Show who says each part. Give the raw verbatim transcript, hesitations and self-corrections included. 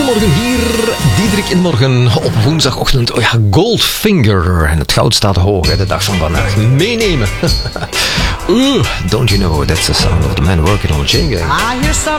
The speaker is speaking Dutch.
Speaker 1: Goedemorgen, hier Diederik in Morgen op woensdagochtend. Oh ja, Goldfinger. En het goud staat hoog, hè, de dag van vandaag. Meenemen. Ooh, don't you know that's the sound of the man working on a chain gang.